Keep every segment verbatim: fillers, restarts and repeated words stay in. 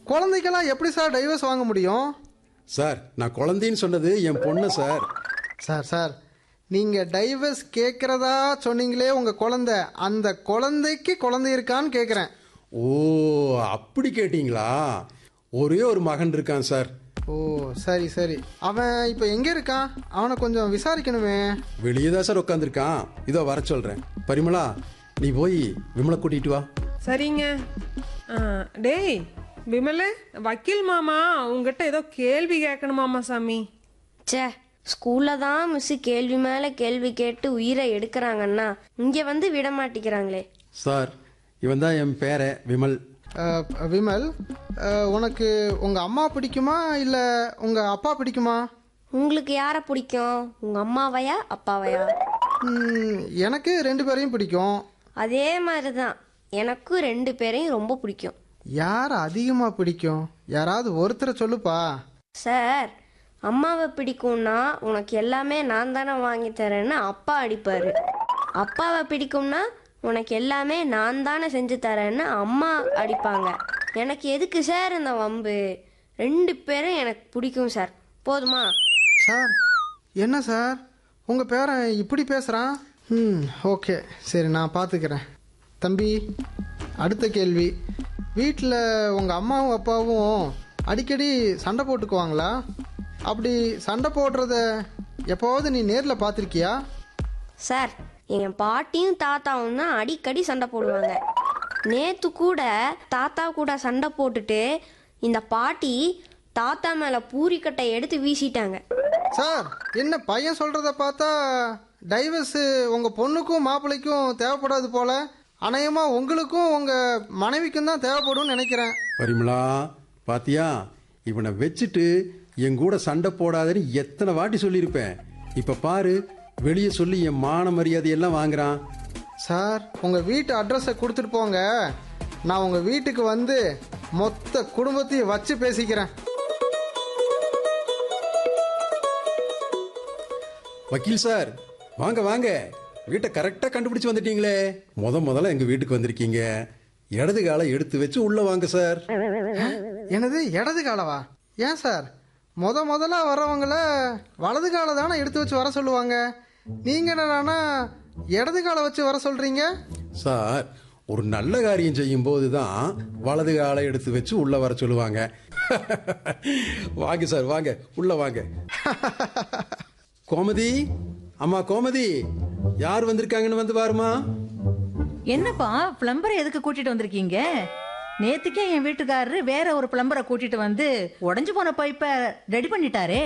குழந்தைக்கெல்லாம் எப்படி sir divorce வாங்க முடியும்? சார், நான் குழந்தைன்னு சொன்னது என் பொண்ணு சார். சார் சார் நீங்கள் டைவர்ஸ் கேட்குறதா சொன்னீங்களே உங்கள் குழந்தை, அந்த குழந்தைக்கு குழந்தை இருக்கான்னு கேட்குறேன். ஓ, அப்படி கேட்டிங்களா? ஒரே ஒரு மகன் இருக்கான் சார். ஓ சரி சரி. அவன் இப்போ எங்கே இருக்கான்? அவனை கொஞ்சம் விசாரிக்கணுமே. வெளியே தான் சார் உட்காந்துருக்கான். இதோ வர சொல்கிறேன். பரிமளா, நீ போய் விமலை கூட்டிகிட்டு வா. சரிங்க. ஆ, டேய் விமலு, வக்கீல் மாமா உங்ககிட்ட ஏதோ கேள்வி கேட்கணுமாமா சாமி. சே, ஸ்கூல்ல தான் மிஸ் கேள்வி மேல கேள்வி கேட்டு உயிரை எடுக்கிறாங்கன்னா இங்க வந்து விட மாட்டேங்கிறாங்களே. சார், இவன் தான் என் பேரை விமல். அஹ், விமல், அஹ், உனக்கு உங்கள் அம்மா பிடிக்குமா இல்லை உங்கள் அப்பா பிடிக்குமா? உங்களுக்கு யாரை பிடிக்கும், உங்க அம்மாவையா அப்பாவையா? ம், எனக்கு ரெண்டு பேரையும் பிடிக்கும். அதே மாதிரி தான் எனக்கும் ரெண்டு பேரையும் ரொம்ப பிடிக்கும். யார் அதிகமாக பிடிக்கும்? யாராவது ஒருத்தரை சொல்லுப்பா. சார், அம்மாவை பிடிக்கும்னா உனக்கு எல்லாமே நான் தானே வாங்கி தரேன்னு அப்பா அடிப்பாரு. அப்பாவை பிடிக்கும்னா உனக்கு எல்லாமே நான் தானே செஞ்சு தரேன்னு அம்மா அடிப்பாங்க. எனக்கு எதுக்கு சார் இந்த வம்பு? ரெண்டு பேரும் எனக்கு பிடிக்கும் சார், போதுமா? சார், என்ன சார் உங்கள் பேரன் இப்படி பேசுகிறான்? ம் ஓகே, சரி, நான் பார்த்துக்கிறேன். தம்பி, அடுத்த கேள்வி. வீட்டில் உங்கள் அம்மாவும் அப்பாவும் அடிக்கடி சண்டை போட்டுக்குவாங்களா? அப்படி சண்டை போடுறத எப்போவாவது நீ நேரில் பார்த்துருக்கியா? சார், என் பாட்டியும் தாத்தாவும் தான் அடிக்கடி சண்டை போடுவாங்க. நேற்று கூட தாத்தா கூட சண்டை போட்டுட்டு இந்த பாட்டி தாத்தா மேலே பூரிக்கட்டை எடுத்து வீசிட்டாங்க. சார், என்ன பையன் சொல்கிறத பார்த்தா டைவர்ஸு உங்கள் பொண்ணுக்கும் மாப்பிள்ளைக்கும் தேவைப்படாது போல. அநேகமாக உங்களுக்கும் உங்கள் மனைவிக்கும் தான் தேவைப்படும்னு நினைக்கிறேன். பரிமளா, பாத்தியா? இவனை வச்சுட்டு என் கூட சண்டை போடாதன்னு எத்தனை வாட்டி சொல்லியிருப்பேன். இப்போ பாரு, வெளியே சொல்லி என் மான மரியாதையெல்லாம் வாங்குறான். சார், உங்கள் வீட்டு அட்ரஸை கொடுத்துட்டு போங்க. நான் உங்கள் வீட்டுக்கு வந்து மொத்த குடும்பத்தையும் வச்சு பேசிக்கிறேன். வக்கீல் சார், வாங்க வாங்க. வீட்டை கரெக்டாக கண்டுபிடிச்சு வந்துட்டீங்களே. முத முதல்ல எங்கள் வீட்டுக்கு வந்திருக்கீங்க. இடது காலை எடுத்து வச்சு உள்ளே வாங்க சார். எனது இடது காலவா? ஏன் சார், முத முதல்ல வரவங்கள வலது காலை தானே எடுத்து வச்சு வர சொல்லுவாங்க. நீங்கள் என்னடானா இடது காலை வச்சு வர சொல்கிறீங்க? சார், ஒரு நல்ல காரியம் செய்யும் போது தான் வலது காலை எடுத்து வச்சு உள்ளே வர சொல்லுவாங்க. வாங்க சார், வாங்க உள்ளே வாங்க. கோமதி, அம்மா கோமதி, யார் வந்திருக்காங்கன்னு வந்து பாருமா. என்னப்பா, பிளம்பரை எதுக்கு கூட்டிட்டு வந்திருக்கீங்க? நேத்துக்கே என் வீட்டுக்காரரு வேற ஒரு பிளம்பரை கூட்டிட்டு வந்து உடஞ்சு போன பைப்ப ரெடி பண்ணிட்டாரே.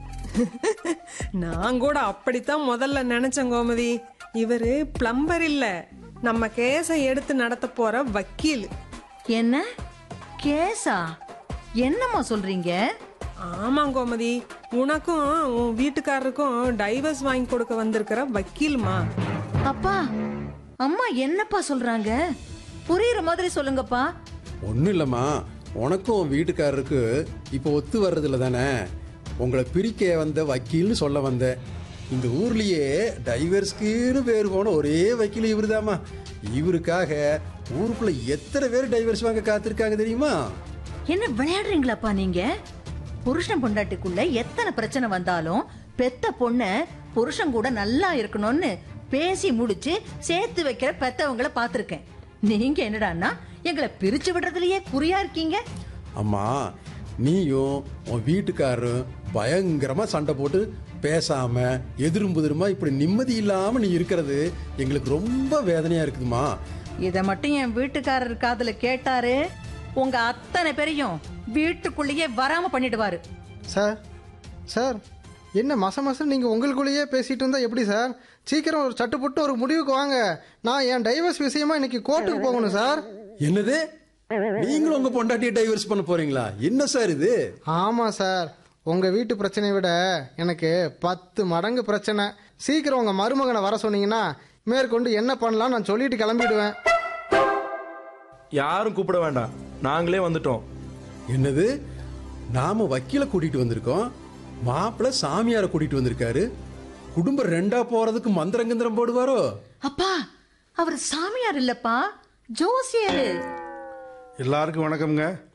நான் கூட அப்படித்தான் முதல்ல நினைச்சேன் கோமதி. இவரு பிளம்பர் இல்ல, நம்ம கேஸை எடுத்து நடத்த போற வக்கீல். என்ன கேஸா? என்னம்மா சொல்றீங்க? ஆமா கோமதி, உனக்கும் உன் வீட்டுக்காரருக்கும் டைவர்ஸ் வாங்கி கொடுக்க வந்திருக்கிற வக்கீல்மா. அப்பா, அம்மா என்னப்பா சொல்றாங்க? புரியுற மாதிரி சொல்லுங்கப்பா. ஒன்றும் இல்லைம்மா, உனக்கும் வீட்டுக்காரருக்கு இப்போ ஒத்து வர்றதில்ல தானே. உங்களை பிரிக்க வந்த வக்கீல்னு சொல்ல வந்தேன். இந்த ஊர்லயே டைவர்ஸ்க்குன்னு பேர் போன ஒரே வக்கீல் இவருதாம்மா. இவருக்காக ஊருக்குள்ள எத்தனை பேர் டைவர்ஸ் வாங்க காத்திருக்காங்க தெரியுமா? என்ன விளையாடுறீங்களாப்பா நீங்க? புருஷன் பொண்டாட்டிக்குள்ள எத்தனை பிரச்சனை வந்தாலும் பெத்த பொண்ண புருஷன் கூட நல்லா இருக்கணும்னு பேசி முடிச்சு சேர்த்து வைக்கிற பெத்தவங்களை பாத்திருக்கேன். நீங்க என்னடான்னா எங்களை பிரிச்சு விடுறதுலயே குறியா இருக்கீங்க. அம்மா, நீயும் உன் வீட்டுக்காரரும் பயங்கரமா சண்டை போட்டு பேசாம எதிரும் புதிருமா இப்படி நிம்மதி இல்லாம நீ இருக்கிறது எங்களுக்கு ரொம்ப வேதனையா இருக்குதுமா. இத மட்டும் என் வீட்டுக்காரர் காதுல கேட்டாரு, உங்க அத்தனை பேரையும் வீட்டுக்குள்ளேயே வராம பண்ணிடுவாரு. சார் சார் என்ன மச மசம் நீங்கள் உங்களுக்குள்ளேயே பேசிட்டு இருந்தா எப்படி சார்? சீக்கிரம் ஒரு சட்டு போட்டு ஒரு முடிவுக்கு வாங்க. நான் என் டைவர்ஸ் விஷயமா இன்னைக்கு கோர்ட்டுக்கு போகணும் சார். என்னது, நீங்களும் உங்க பொண்டாட்டியை டைவர்ஸ் பண்ண போறீங்களா? என்ன சார் இது? ஆமாம் சார், உங்கள் வீட்டு பிரச்சனையை விட எனக்கு பத்து மடங்கு பிரச்சனை. சீக்கிரம் உங்கள் மருமகனை வர சொன்னீங்கன்னா மேற்கொண்டு என்ன பண்ணலாம் நான் சொல்லிட்டு கிளம்பிடுவேன். யாரும் கூப்பிட வேண்டாம், நாங்களே வந்துட்டோம். என்னது, நாம வக்கீல கூட்டிட்டு வந்திருக்கோம், மாப்பிள்ள சாமியார கூட்டிட்டு வந்திருக்காரு. குடும்பம் ரெண்டா போறதுக்கு மந்திரங்கந்திரம் போடுவாரோ? அப்பா, அவர் சாமியார் இல்லப்பா, ஜோசியரு. எல்லாருக்கும் வணக்கம்ங்க.